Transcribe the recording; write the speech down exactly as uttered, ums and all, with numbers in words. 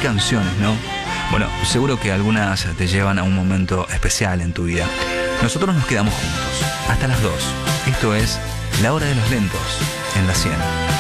canciones, ¿no? Bueno, seguro que algunas te llevan a un momento especial en tu vida. Nosotros nos quedamos juntos hasta las dos. Esto es La Hora de los Lentos en la cien.